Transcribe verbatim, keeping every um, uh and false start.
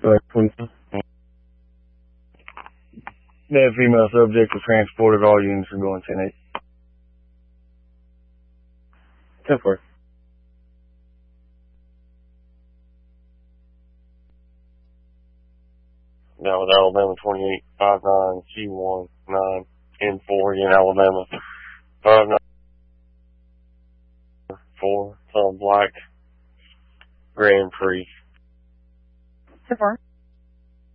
That female subject was transported. All units are going ten eight. ten four. That was Alabama twenty-eight five nine Q one nine N four in Alabama. five nine four, some black Grand Prix. ten four.